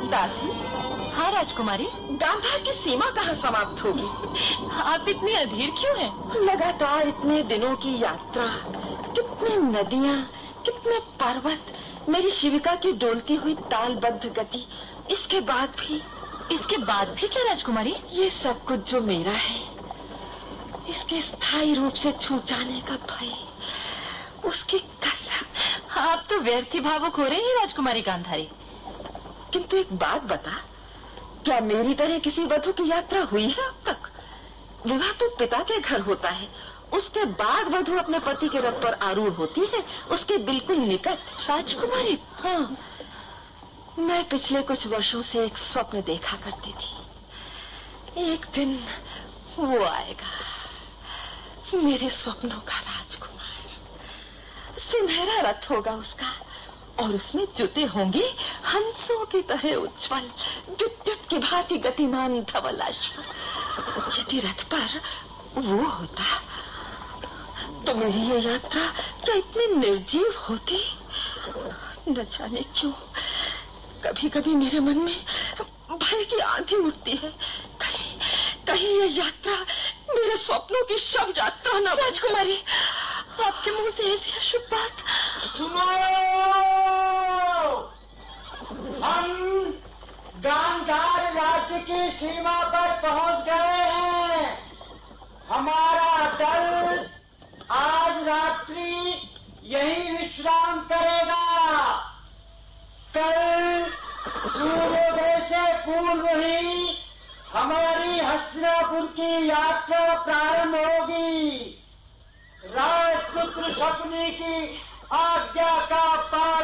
दासी। हाँ राजकुमारी। गांधार की सीमा कहाँ समाप्त होगी? आप इतनी अधीर क्यों हैं? लगातार इतने दिनों की यात्रा, कितनी नदियाँ, कितने पर्वत, मेरी शिविका की डोलती हुई तालबद्ध गति, इसके बाद भी क्या राजकुमारी? ये सब कुछ जो मेरा है, इसके स्थायी रूप से छूट जाने का भय, उसकी कसम। आप तो व्यर्थ ही भावुक हो रही हैं राजकुमारी गांधारी। किंतु एक बात बता, क्या मेरी तरह किसी वधु की यात्रा हुई है अब तक? विवाह तो पिता के घर होता है, उसके बाद वधु अपने पति के रथ पर आरूढ़ होती है, उसके बिल्कुल निकट। राजकुमारी। हाँ, मैं पिछले कुछ वर्षों से एक स्वप्न देखा करती थी। एक दिन वो आएगा, मेरे स्वप्नों का राजकुमार। सुनहरा रथ होगा उसका, और उसमें जुते होंगे हंसों की तरह उज्जवल, विद्युत की भांति गतिमान धवल अश्व। यदि रथ पर वो होता तो मेरी ये यात्रा क्या इतनी निर्जीव होती? न जाने क्यों कभी कभी मेरे मन में भय की आंधी उठती है। कहीं ये यात्रा मेरे स्वप्नों की शव यात्रा न। राजकुमारी, आपके मुंह से ऐसी अशुभ बात। सुनो, हम गांधार राज्य की सीमा पर पहुंच गए हैं। हमारा दल आज रात्रि यहीं विश्राम करेगा। कल सूर्योदय से पूर्व ही हमारी हस्तिनापुर की यात्रा प्रारंभ होगी। राजपुत्र शकुनी की आज्ञा का पालन